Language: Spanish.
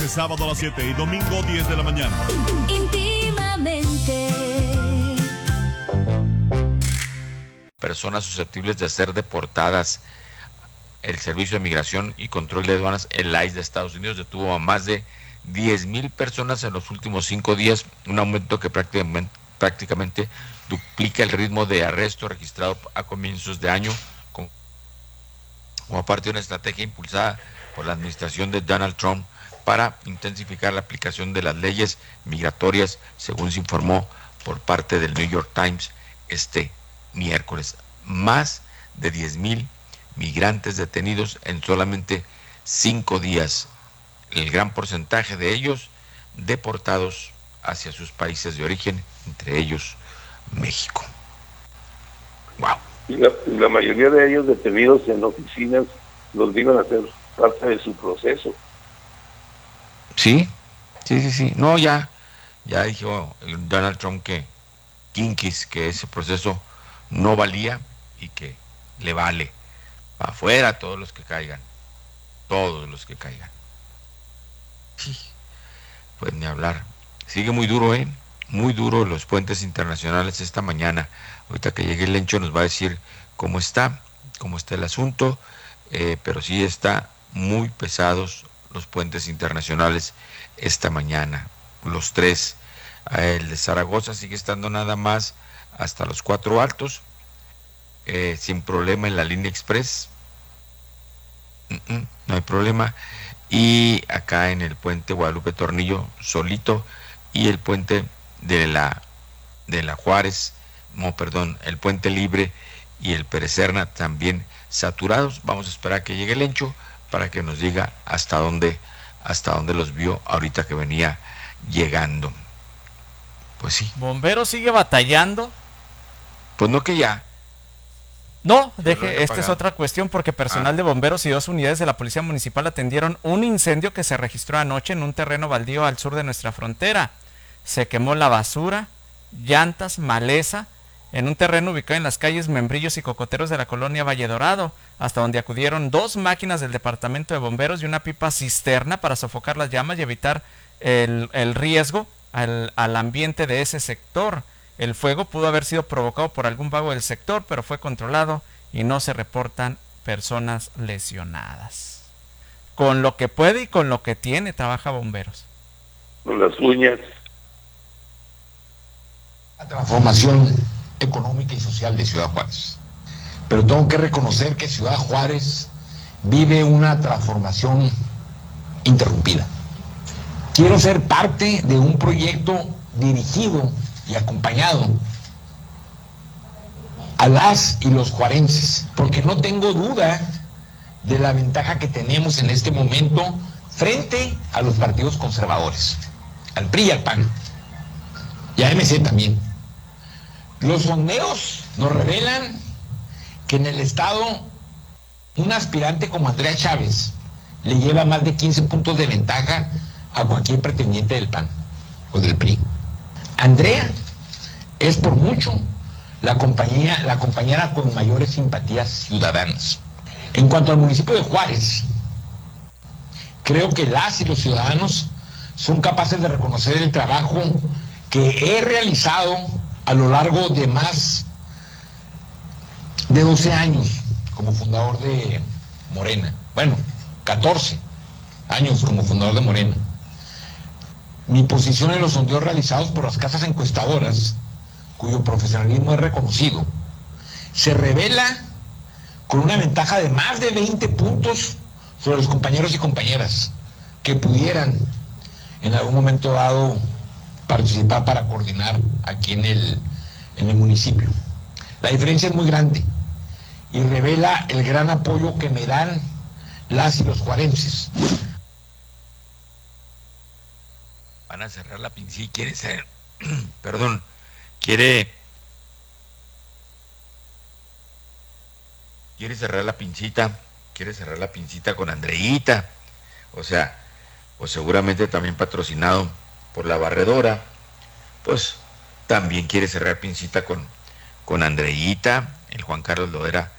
de sábado a las 7 y domingo 10 de la mañana. Íntimamente. Personas susceptibles de ser deportadas. El Servicio de Migración y Control de Aduanas, el ICE de Estados Unidos, detuvo a más de 10,000 personas en los últimos 5 días, un aumento que prácticamente duplica el ritmo de arresto registrado a comienzos de año, como parte de una estrategia impulsada por la administración de Donald Trump para intensificar la aplicación de las leyes migratorias, según se informó por parte del New York Times este miércoles. Más de 10,000 migrantes detenidos en solamente 5 días. El gran porcentaje de ellos deportados hacia sus países de origen, entre ellos México. Wow. Y la mayoría de ellos detenidos en oficinas los digan a ser parte de su proceso. Sí. No, ya dijo Donald Trump que ese proceso no valía y que le vale. Para afuera todos los que caigan. Sí, pues ni hablar. Sigue muy duro, muy duro los puentes internacionales esta mañana. Ahorita que llegue el Lencho nos va a decir cómo está el asunto, pero sí está muy pesados los puentes internacionales esta mañana. Los 3, el de Zaragoza sigue estando nada más hasta los 4 Altos, sin problema en la línea express, no hay problema, y acá en el puente Guadalupe Tornillo solito, y el puente de la Juárez, el puente Libre y el Pérez Serna también saturados. Vamos a esperar que llegue el Lencho para que nos diga hasta dónde los vio ahorita que venía llegando. Pues sí. ¿Bomberos sigue batallando? Pues no, que ya. No, esta es otra cuestión, porque personal de bomberos y 2 unidades de la Policía Municipal atendieron un incendio que se registró anoche en un terreno baldío al sur de nuestra frontera. Se quemó la basura, llantas, maleza, en un terreno ubicado en las calles Membrillos y Cocoteros de la colonia Valle Dorado, hasta donde acudieron 2 máquinas del Departamento de Bomberos y una pipa cisterna para sofocar las llamas y evitar el riesgo al ambiente de ese sector. El fuego pudo haber sido provocado por algún vago del sector, pero fue controlado y no se reportan personas lesionadas. Con lo que puede y con lo que tiene, trabaja bomberos. Con las uñas. La transformación económica y social de Ciudad Juárez. Pero tengo que reconocer que Ciudad Juárez vive una transformación interrumpida. Quiero ser parte de un proyecto dirigido y acompañado a las y los juarenses, porque no tengo duda de la ventaja que tenemos en este momento frente a los partidos conservadores, al PRI y al PAN, y a MC también. Los sondeos nos revelan que en el estado un aspirante como Andrea Chávez le lleva más de 15 puntos de ventaja a cualquier pretendiente del PAN o del PRI. Andrea es por mucho la compañera con mayores simpatías ciudadanas. En cuanto al municipio de Juárez, creo que las y los ciudadanos son capaces de reconocer el trabajo que he realizado a lo largo de más de 12 años como fundador de Morena. Bueno, 14 años como fundador de Morena. Mi posición en los sondeos realizados por las casas encuestadoras, cuyo profesionalismo es reconocido, se revela con una ventaja de más de 20 puntos sobre los compañeros y compañeras que pudieran en algún momento dado participar para coordinar aquí en el municipio. La diferencia es muy grande y revela el gran apoyo que me dan las y los juarenses. Van a cerrar la pincita, quiere cerrar la pincita con Andreita, o sea, pues seguramente también patrocinado por la barredora, pues también quiere cerrar pincita con Andreita. El Juan Carlos Loera